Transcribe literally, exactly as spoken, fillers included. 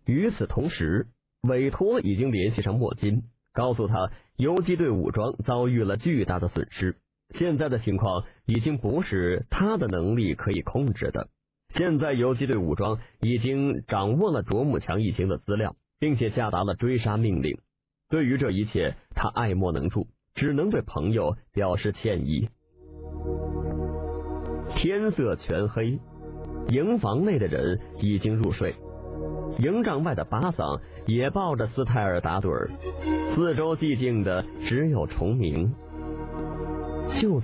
与此同时，韦陀已经联系上莫金，告诉他游击队武装遭遇了巨大的损失，现在的情况已经不是他的能力可以控制的。现在游击队武装已经掌握了卓木强一行的资料，并且下达了追杀命令。对于这一切，他爱莫能助，只能对朋友表示歉意。天色全黑，营房内的人已经入睡，营帐外的巴桑也抱着斯泰尔打盹儿，四周寂静的只有虫鸣。就在